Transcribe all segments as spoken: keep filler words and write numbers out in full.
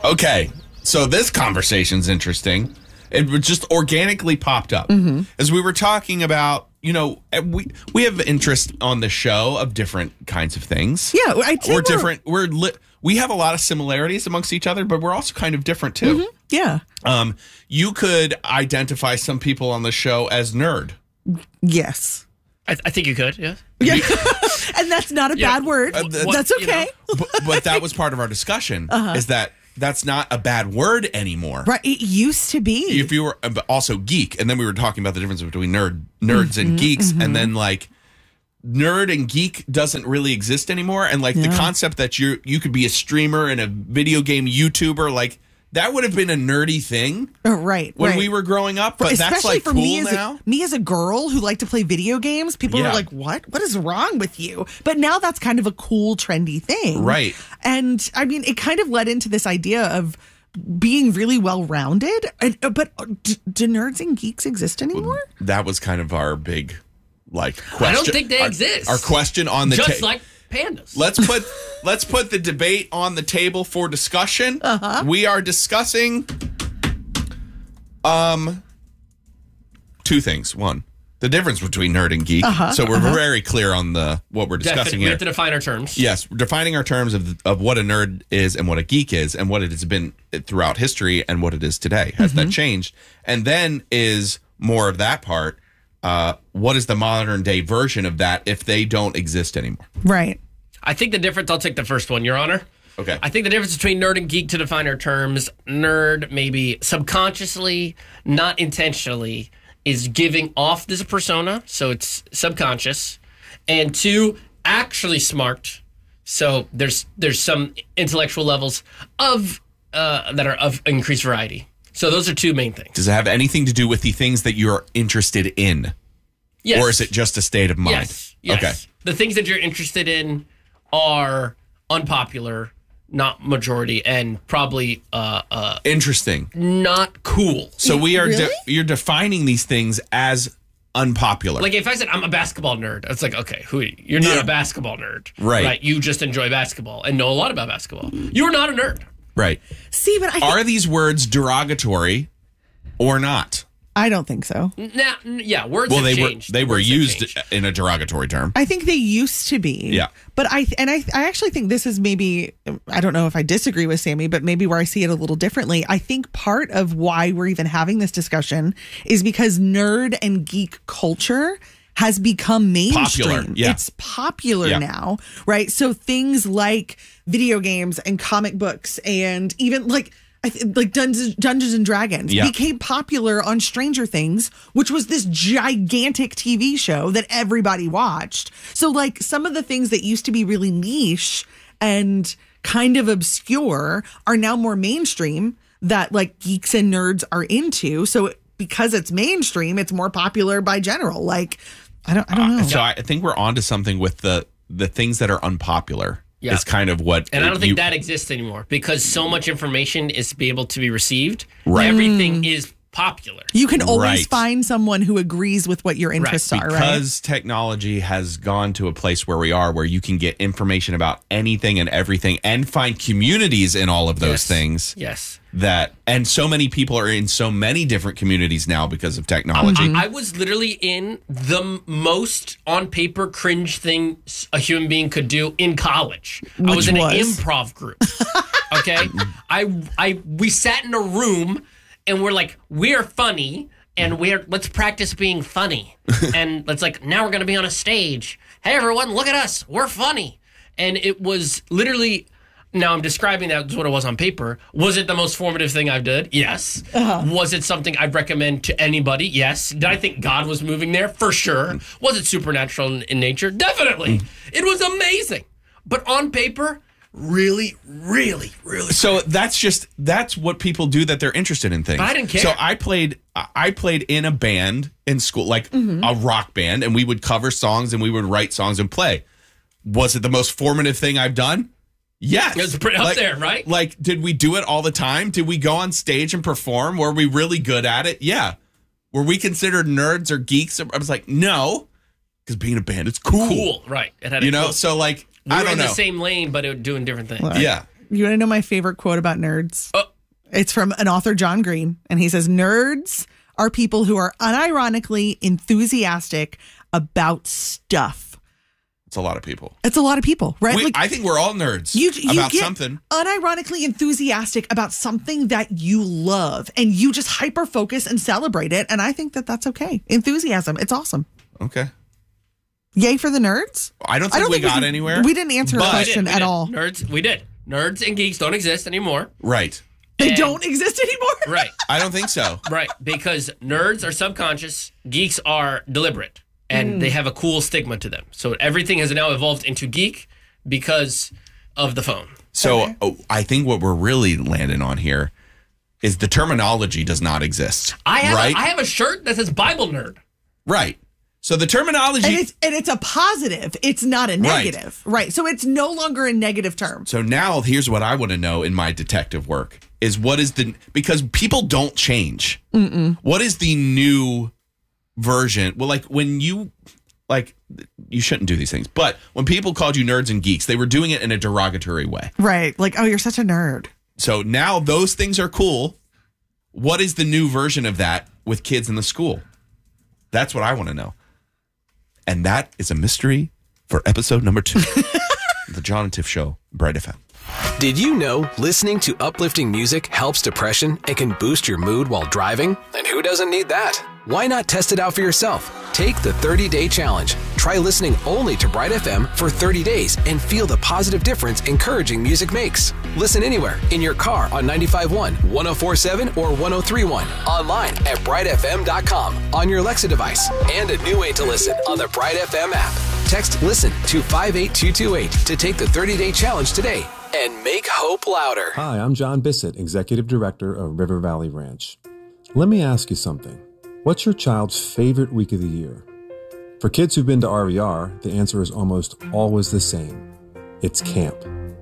Okay, so this conversation's interesting. It just organically popped up. Mm-hmm. As we were talking about, you know, we we have interest on the show of different kinds of things. Yeah, I think we're, we're different. We're li- we have a lot of similarities amongst each other, but we're also kind of different too. Mm-hmm. Yeah. Um, you could identify some people on the show as nerd. Yes. I, th- I think you could, yeah. Yeah. And that's not a Yeah. bad word. Uh, th- that's what, okay. you but, but that was part of our discussion, Uh-huh. is that that's not a bad word anymore. Right. It used to be. If you were uh, but also geek, and then we were talking about the difference between nerd, nerds Mm-hmm, and geeks, mm-hmm. and then like nerd and geek doesn't really exist anymore. And like Yeah. the concept that you you could be a streamer and a video game YouTuber, like that would have been a nerdy thing Oh, right. when right. we were growing up. But Especially that's like for cool me as now. A, me as a girl who liked to play video games, people Yeah. were like, what? What is wrong with you? But now that's kind of a cool, trendy thing. Right. And I mean, it kind of led into this idea of being really well-rounded. And, uh, but do, do nerds and geeks exist anymore? That was kind of our big like question. I don't think they our, exist. Our question on the Just ta- like pandas. Let's put let's put the debate on the table for discussion. Uh-huh. We are discussing um two things. One, the difference between nerd and geek. Uh-huh, so we're uh-huh. very clear on the what we're discussing Definitely, we here. have to define our terms. Yes, we're defining our terms of of what a nerd is and what a geek is and what it has been throughout history and what it is today. Has Mm-hmm. that changed? And then is more of that part. Uh, what is the modern day version of that if they don't exist anymore? Right. I think the difference, I'll take the first one, Your Honor. Okay. I think the difference between nerd and geek, to define our terms, nerd maybe subconsciously, not intentionally, is giving off this persona, so it's subconscious, and two, actually smart, so there's there's some intellectual levels of uh, that are of increased variety. So those are two main things. Does it have anything to do with the things that you're interested in? Yes. Or is it just a state of mind? Yes. Yes. Okay. The things that you're interested in are unpopular, not majority, and probably uh, uh, Interesting. not cool. So we are de- Really? you're defining these things as unpopular. Like if I said I'm a basketball nerd, it's like, okay, who are you? You're not Yeah. a basketball nerd. Right. You just enjoy basketball and know a lot about basketball. You're not a nerd. right. See, but I, Are these words derogatory or not? I don't think so. Now, yeah, words Well, have they were changed. they were Words have used changed. in a derogatory term. I think they used to be. Yeah. But I and I I actually think this is maybe, I don't know if I disagree with Sammy, but maybe where I see it a little differently. I think part of why we're even having this discussion is because nerd and geek culture has become mainstream. Popular, yeah. It's popular Yeah. now, right? So things like video games and comic books and even like I th- like Dungeons, Dungeons and Dragons Yeah. became popular on Stranger Things, which was this gigantic T V show that everybody watched. So like some of the things that used to be really niche and kind of obscure are now more mainstream that like geeks and nerds are into. So because it's mainstream, it's more popular by general. Like, I don't, I don't know. Uh, so I think we're onto something with the the things that are unpopular. Yeah. Is kind of what. And I don't think you- that exists anymore because so much information is to be able to be received. Right. Everything is popular. You can always Right. find someone who agrees with what your interests are, right? because technology has gone to a place where we are where you can get information about anything and everything and find communities in all of those Yes. things Yes. that and so many people are in so many different communities now because of technology. I was literally in the m- most on paper cringe thing s- a human being could do in college. I Which was in was? an improv group. Okay, I I we sat in a room and we're like, we're funny and we're let's practice being funny and let's like now we're gonna be on a stage. Hey everyone, look at us, we're funny. And it was literally. Now I'm describing that as what it was on paper. Was it the most formative thing I've done? Yes. Was it something I'd recommend to anybody? Yes. Did I think God was moving there? For sure. Was it supernatural in, in nature? Definitely. It was amazing. But on paper, really, really, really. So that's just that's what people do that they're interested in things. But I didn't care. So I played I played in a band in school, like a rock band, and we would cover songs and we would write songs and play. Was it the most formative thing I've done? Yes. It was pretty up there, right? Like, did we do it all the time? Did we go on stage and perform? Were we really good at it? Yeah. Were we considered nerds or geeks? I was like, no, because being a band is cool. Cool, right. It had a You know, cool- so like, we I were don't in know. the same lane, but it, doing different things. Yeah. You want to know my favorite quote about nerds? Oh. It's from an author, John Green, and he says, nerds are people who are unironically enthusiastic about stuff. It's a lot of people. It's a lot of people, right? We, like, I think we're all nerds you, you about get something. Unironically enthusiastic about something that you love, and you just hyper focus and celebrate it. And I think that that's okay. Enthusiasm, it's awesome. Okay. Yay for the nerds? I don't think I don't we think we got can- anywhere. We didn't answer a But- question We at did. all. Nerds, we did. Nerds and geeks don't exist anymore. Right. They And- don't exist anymore? Right. I don't think so. Right. Because nerds are subconscious, geeks are deliberate, and Mm. they have a cool stigma to them. So everything has now evolved into geek because of the phone. So Okay. oh, I think what we're really landing on here is the terminology does not exist. I have, right? a, I have a shirt that says Bible nerd. right. So the terminology. And it's and it's a positive. It's not a negative. Right. So it's no longer a negative term. So now here's what I want to know in my detective work is what is the, because people don't change. Mm-mm. What is the new version? Well, like when you, like, you shouldn't do these things, but when people called you nerds and geeks, they were doing it in a derogatory way. Right. Like, oh, you're such a nerd. So now those things are cool. What is the new version of that with kids in the school? That's what I want to know. And that is a mystery for episode number two. The John and Tiff Show, Bright F M. Did you know listening to uplifting music helps depression and can boost your mood while driving? And who doesn't need that? Why not test it out for yourself? Take the thirty-day challenge. Try listening only to Bright F M for thirty days and feel the positive difference encouraging music makes. Listen anywhere, in your car on ninety-five point one, one oh four point seven, or one oh three point one. Online at bright f m dot com, on your Alexa device, and a new way to listen on the Bright F M app. Text LISTEN to five eight two two eight to take the thirty-day challenge today and make hope louder. Hi, I'm John Bissett, Executive Director of River Valley Ranch. Let me ask you something. What's your child's favorite week of the year? For kids who've been to R V R, the answer is almost always the same. It's camp.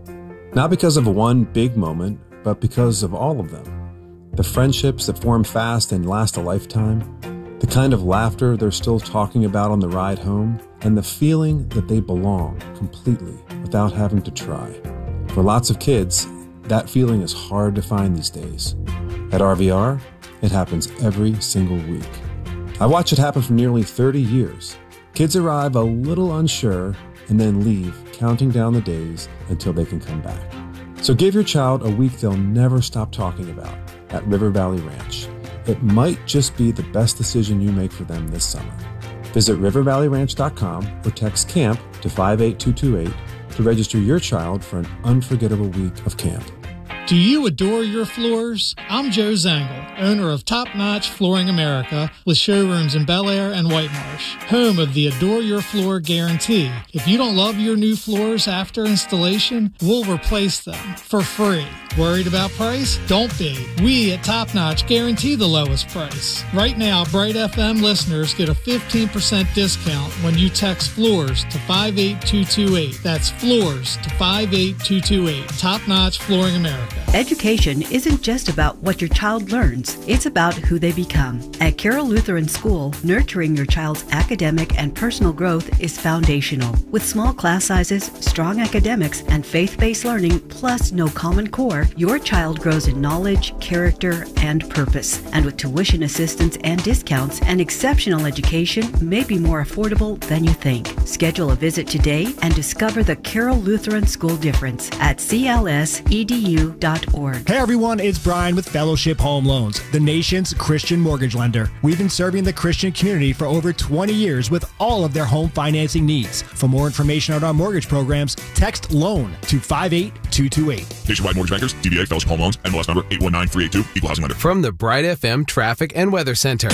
Not because of one big moment, but because of all of them. The friendships that form fast and last a lifetime, the kind of laughter they're still talking about on the ride home, and the feeling that they belong completely without having to try. For lots of kids, that feeling is hard to find these days. At R V R, it happens every single week. I watch it happen for nearly thirty years. Kids arrive a little unsure and then leave, counting down the days until they can come back. So give your child a week they'll never stop talking about at River Valley Ranch. It might just be the best decision you make for them this summer. Visit river valley ranch dot com or text CAMP to five eight two two eight to register your child for an unforgettable week of camp. Do you adore your floors? I'm Joe Zangle, owner of Top Notch Flooring America with showrooms in Bel Air and White Marsh, home of the Adore Your Floor Guarantee. If you don't love your new floors after installation, we'll replace them for free. Worried about price? Don't be. We at Top Notch guarantee the lowest price. Right now, Bright F M listeners get a fifteen percent discount when you text FLOORS to five eight two two eight. That's FLOORS to five eight two two eight. Top Notch Flooring America. Education isn't just about what your child learns, it's about who they become. At Carroll Lutheran School, nurturing your child's academic and personal growth is foundational. With small class sizes, strong academics, and faith-based learning, plus no common core, your child grows in knowledge, character, and purpose. And with tuition assistance and discounts, an exceptional education may be more affordable than you think. Schedule a visit today and discover the Carroll Lutheran School difference at c l s e d u dot org. Hey everyone, it's Brian with Fellowship Home Loans, the nation's Christian mortgage lender. We've been serving the Christian community for over twenty years with all of their home financing needs. For more information on our mortgage programs, text LOAN to five eight two two eight. Nationwide Mortgage Bankers, D B A Fellowship Home Loans, N M L S number eight one nine three eight two, Equal Housing Lender. From the Bright F M Traffic and Weather Center.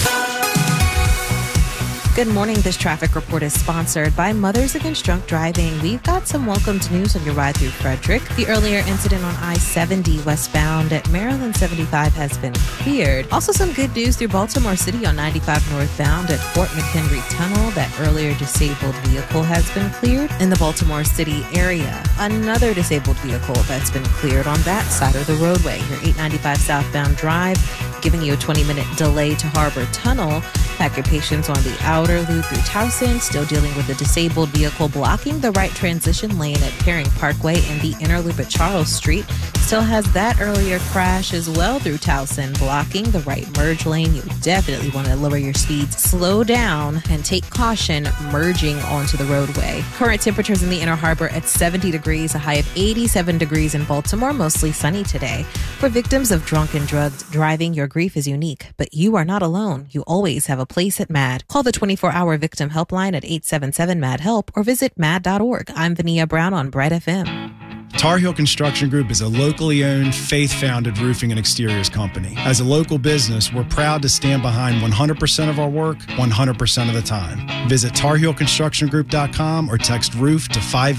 Good morning. This traffic report is sponsored by Mothers Against Drunk Driving. We've got some welcomed news on your ride through Frederick. The earlier incident on I seventy westbound at Maryland seventy-five has been cleared. Also some good news through Baltimore City on ninety-five northbound at Fort McHenry Tunnel. That earlier disabled vehicle has been cleared in the Baltimore City area. Another disabled vehicle that's been cleared on that side of the roadway. Your eight ninety-five southbound drive giving you a twenty minute delay to Harbor Tunnel. Pack your patience on the outer loop through Towson, still dealing with a disabled vehicle blocking the right transition lane at Paring Parkway, and the inner loop at Charles Street still has that earlier crash as well through Towson, blocking the right merge lane. You definitely want to lower your speeds, slow down, and take caution merging onto the roadway. Current temperatures in the Inner Harbor at seventy degrees, a high of eighty-seven degrees in Baltimore, mostly sunny today. For victims of drunk and drugged driving, your grief is unique, but you are not alone. You always have a place at MAD. Call the twenty-four hour victim helpline at eight seven seven MAD HELP or visit mad dot org. I'm Vania Brown on Bright F M. Tar Heel Construction Group is a locally owned, faith-founded roofing and exteriors company. As a local business, we're proud to stand behind one hundred percent of our work, one hundred percent of the time. Visit tar heel construction group dot com or text roof to five